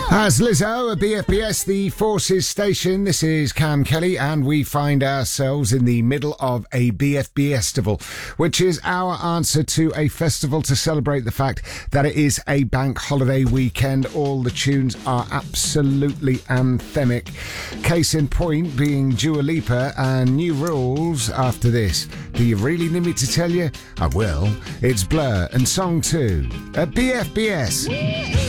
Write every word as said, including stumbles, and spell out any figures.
As Lizzo at B F B S, the Forces Station. This is Cam Kelly, and we find ourselves in the middle of a B F B festival, which is our answer to a festival to celebrate the fact that it is a bank holiday weekend. All the tunes are absolutely anthemic. Case in point being Dua Lipa and New Rules after this. Do you really need me to tell you? I will. It's Blur and Song two at B F B S.